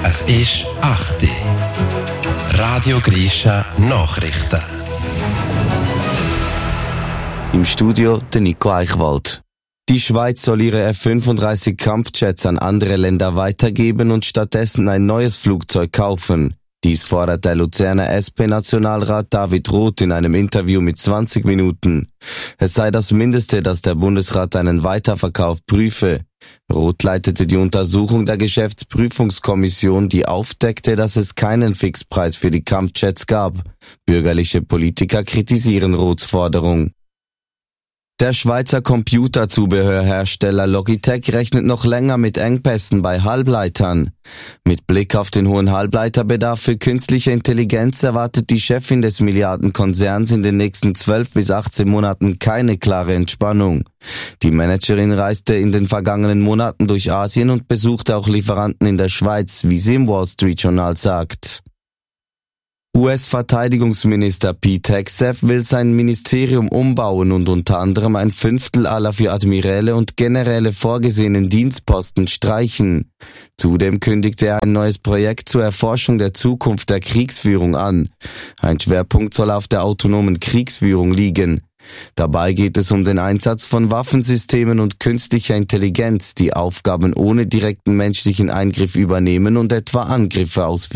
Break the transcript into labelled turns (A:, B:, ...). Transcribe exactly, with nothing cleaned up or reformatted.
A: Es ist acht Uhr. Radio Grisha Nachrichten.
B: Im Studio der Nico Eichwald. Die Schweiz soll ihre F fünfunddreißig Kampfjets an andere Länder weitergeben und stattdessen ein neues Flugzeug kaufen. Dies fordert der Luzerner S P-Nationalrat David Roth in einem Interview mit zwanzig Minuten. Es sei das Mindeste, dass der Bundesrat einen Weiterverkauf prüfe. Roth leitete die Untersuchung der Geschäftsprüfungskommission, die aufdeckte, dass es keinen Fixpreis für die Kampfjets gab. Bürgerliche Politiker kritisieren Roths Forderung. Der Schweizer Computerzubehörhersteller Logitech rechnet noch länger mit Engpässen bei Halbleitern. Mit Blick auf den hohen Halbleiterbedarf für künstliche Intelligenz erwartet die Chefin des Milliardenkonzerns in den nächsten zwölf bis achtzehn Monaten keine klare Entspannung. Die Managerin reiste in den vergangenen Monaten durch Asien und besuchte auch Lieferanten in der Schweiz, wie sie im Wall Street Journal sagt. U S-Verteidigungsminister Pete Hegseth will sein Ministerium umbauen und unter anderem ein Fünftel aller für Admiräle und Generäle vorgesehenen Dienstposten streichen. Zudem kündigte er ein neues Projekt zur Erforschung der Zukunft der Kriegsführung an. Ein Schwerpunkt soll auf der autonomen Kriegsführung liegen. Dabei geht es um den Einsatz von Waffensystemen und künstlicher Intelligenz, die Aufgaben ohne direkten menschlichen Eingriff übernehmen und etwa Angriffe ausführen.